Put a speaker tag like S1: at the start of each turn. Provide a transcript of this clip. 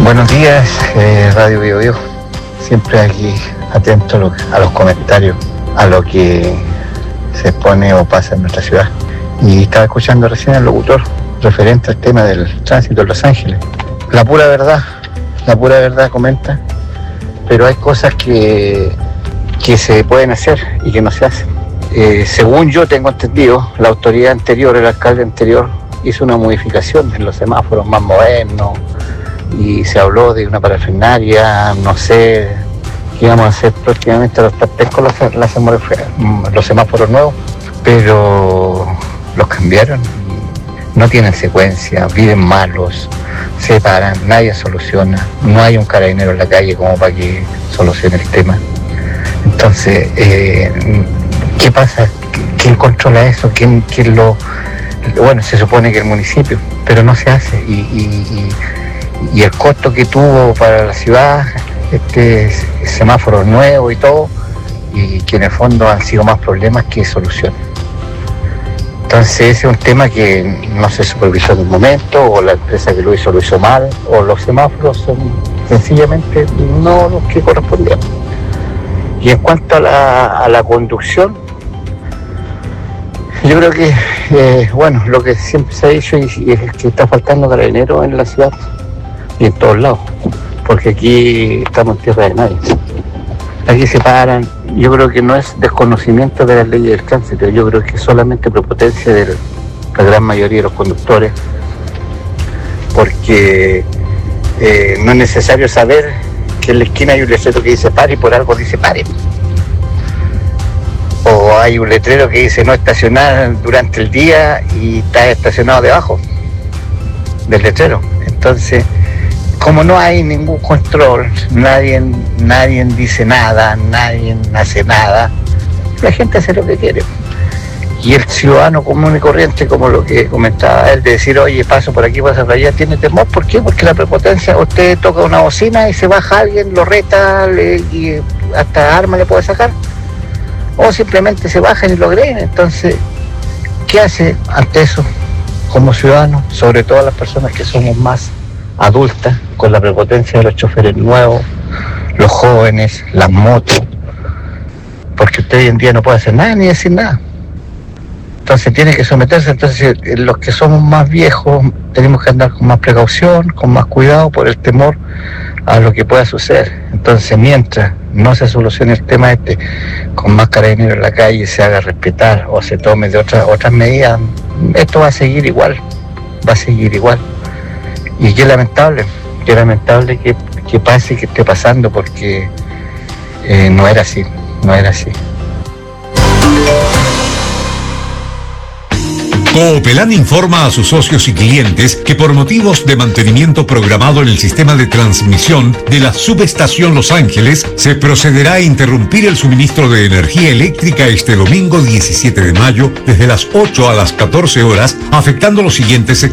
S1: Buenos días, Radio Bio Bio. Siempre aquí atento a los comentarios, a lo que se expone o pasa en nuestra ciudad. Y estaba escuchando recién al locutor referente al tema del tránsito en Los Ángeles. La pura verdad comenta, pero hay cosas que se pueden hacer y que no se hacen. Según yo tengo entendido, la autoridad anterior, el alcalde anterior, hizo una modificación en los semáforos más modernos y se habló de una parafernalia, no sé qué íbamos a hacer próximamente los semáforos nuevos, pero los cambiaron, no tienen secuencia, viven malos, se paran, nadie soluciona, no hay un carabinero en la calle como para que solucione el tema. Entonces, ¿qué pasa? ¿Quién controla eso? ¿Quién lo...? Bueno, se supone que el municipio, pero no se hace. Y el costo que tuvo para la ciudad, semáforo nuevo y todo, y que en el fondo han sido más problemas que soluciones. Entonces ese es un tema que no se supervisó en un momento, o la empresa que lo hizo mal, o los semáforos son sencillamente no los que correspondían. Y en cuanto a la conducción, yo creo que, lo que siempre se ha dicho es que está faltando carabineros en la ciudad y en todos lados, porque aquí estamos en tierra de nadie. Aquí se paran. Yo creo que no es desconocimiento de las leyes del tránsito, yo creo que es solamente prepotencia de la gran mayoría de los conductores, porque no es necesario saber que en la esquina hay un letrero que dice pare y por algo dice pare. O hay un letrero que dice no estacionar durante el día y está estacionado debajo del letrero. Entonces, como no hay ningún control, nadie dice nada, nadie hace nada, la gente hace lo que quiere. Y el ciudadano común y corriente, como lo que comentaba él, de decir, oye, paso por aquí, paso por allá, tiene temor. ¿Por qué? Porque la prepotencia, usted toca una bocina y se baja alguien, lo reta y hasta arma le puede sacar. O simplemente se bajan y lo agreden. Entonces, ¿qué hace ante eso como ciudadano? Sobre todo las personas que somos más adultas, con la prepotencia de los choferes nuevos, los jóvenes, las motos, porque usted hoy en día no puede hacer nada ni decir nada. Entonces tiene que someterse. Entonces los que somos más viejos tenemos que andar con más precaución, con más cuidado por el temor a lo que pueda suceder. Entonces mientras no se solucione el tema con más carabineros en la calle, se haga respetar o se tome de otras medidas, esto va a seguir igual. Y qué lamentable que pase y que esté pasando, porque no era así.
S2: Coopelán informa a sus socios y clientes que por motivos de mantenimiento programado en el sistema de transmisión de la subestación Los Ángeles, se procederá a interrumpir el suministro de energía eléctrica este domingo 17 de mayo desde las 8 a las 14 horas, afectando los siguientes sectores.